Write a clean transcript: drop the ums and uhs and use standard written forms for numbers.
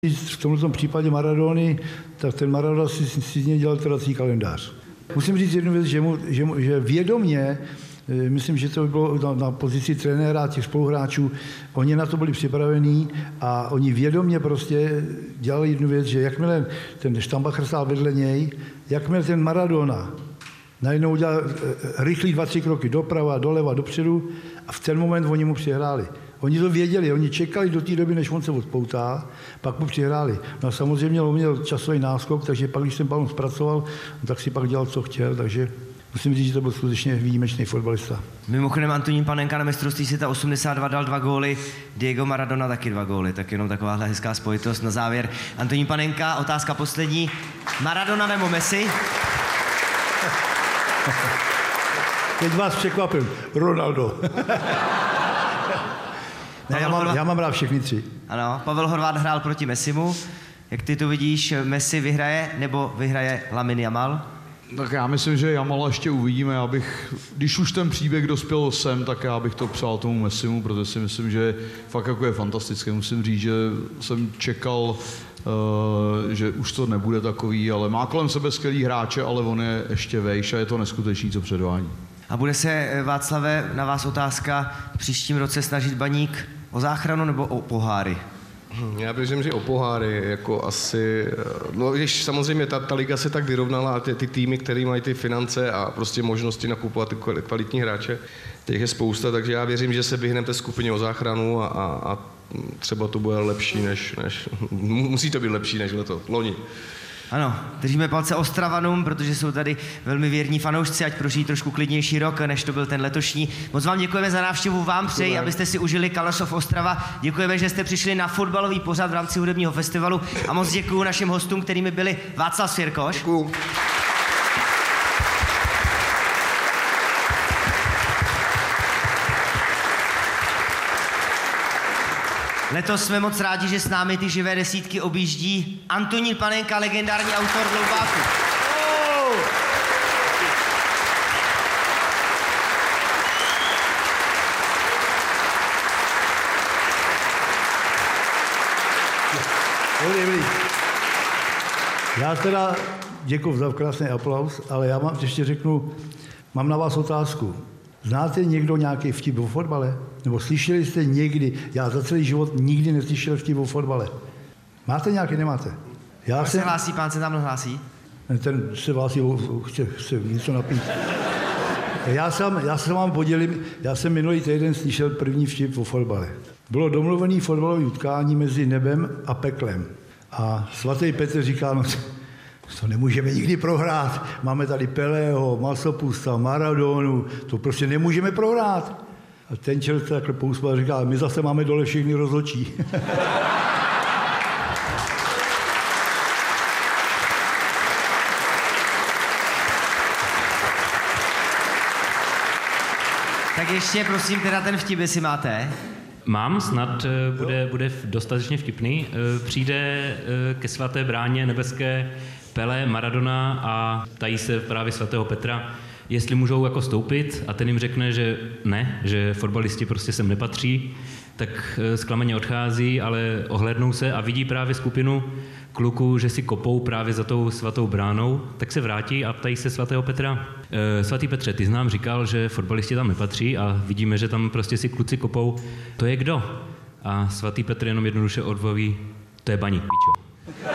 V tomto případě Maradony, tak ten Maradona si z něj dělal trhací kalendář. Musím říct jednu věc, že vědomě, myslím, že to bylo na pozici trenéra těch spoluhráčů, oni na to byli připravení a oni vědomě prostě dělali jednu věc, že jakmile ten Štambacher stál vedle něj, jakmile ten Maradona najednou udělal rychlý 2-3 kroky doprava, doleva, dopředu a v ten moment oni mu přihráli. Oni to věděli, oni čekali do té doby, než on se odpoutá, pak mu přihráli. No a samozřejmě on měl časový náskok, takže pak, když ten balon zpracoval, tak si pak dělal, co chtěl, takže musím říct, že to byl skutečně výjimečný fotbalista. Mimochodem Antonín Panenka na mistrovství světa 82 dal 2 góly, Diego Maradona taky 2 góly, tak jenom takováhle hezká spojitost na závěr. Antonín Panenka, otázka poslední. Maradona nebo Messi? Teď vás překvapím. Ronaldo. Já mám rád všechny 3. Ano, Pavel Horváth hrál proti Messimu. Jak ty to vidíš, Messi vyhraje nebo vyhraje Lamine Yamal? Tak já myslím, že Jamala ještě uvidíme. Když už ten příběh dospěl sem, tak já bych to přál tomu Messimu, protože si myslím, že fakt jako je fantastické. Musím říct, že jsem čekal, že už to nebude takový, ale má kolem sebe skvělý hráče, ale on je ještě vejš a je to neskutečný, co předvádí. A bude se, Václave, na vás otázka v příštím roce snažit Baník o záchranu nebo o poháry? Já věřím, že o poháry, jako asi, no když samozřejmě ta liga se tak vyrovnala a ty týmy, které mají ty finance a prostě možnosti nakupovat ty kvalitní hráče, těch je spousta, takže já věřím, že se vyhneme té skupině o záchranu a třeba to bude lepší než musí to být lepší než loni. Ano, držíme palce Ostravanům, protože jsou tady velmi věrní fanoušci, ať prožijí trošku klidnější rok, než to byl ten letošní. Moc vám děkujeme za návštěvu, vám přeji, abyste si užili Kalasov Ostrava. Děkujeme, že jste přišli na fotbalový pořad v rámci hudebního festivalu a moc děkuju našim hostům, kterými byli Václav Svěrkoš. Děkuju. Letos jsme moc rádi, že s námi ty živé desítky objíždí Antonín Panenka, legendární autor Dloubáku. Já teda děkuji za krásný aplaus, ale já vám ještě řeknu, mám na vás otázku. Znáte někdo nějaký vtip o fotbale? Nebo slyšeli jste někdy? Já za celý život nikdy neslyšel vtip o fotbale. Máte nějaký, nemáte? Pán se hlásí, pán se tam hlásí? Ten se hlásí, chce něco napít. Já se vám podělím, já jsem minulý týden slyšel první vtip o fotbale. Bylo domluvené fotbalové utkání mezi nebem a peklem. A svatý Petr říká, no to nemůžeme nikdy prohrát. Máme tady Pelého, Masopusta, Maradonu, to prostě nemůžeme prohrát. A ten člověk takhle pousmál a říká, my zase máme dole všechny rozhodčí. Tak ještě prosím teda ten vtip, jestli máte. Mám, snad bude dostatečně vtipný. Přijde ke svaté bráně nebeské Pelé, Maradona a ptají se právě svatého Petra, jestli můžou jako stoupit a ten jim řekne, že ne, že fotbalisti prostě sem nepatří, tak zklamaně odchází, ale ohlédnou se a vidí právě skupinu kluků, že si kopou právě za tou svatou bránou, tak se vrátí a ptají se svatého Petra. Svatý Petře, ty jsi nám říkal, že fotbalisti tam nepatří a vidíme, že tam prostě si kluci kopou. To je kdo? A svatý Petr jenom jednoduše odvolí, to je Baník, pičo.